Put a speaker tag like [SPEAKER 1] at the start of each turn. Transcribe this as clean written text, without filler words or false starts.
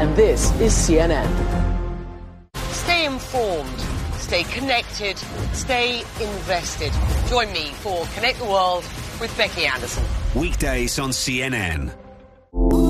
[SPEAKER 1] and this is CNN.
[SPEAKER 2] Stay informed, stay connected, stay invested. Join me for Connect the World with Becky Anderson.
[SPEAKER 3] Weekdays on CNN.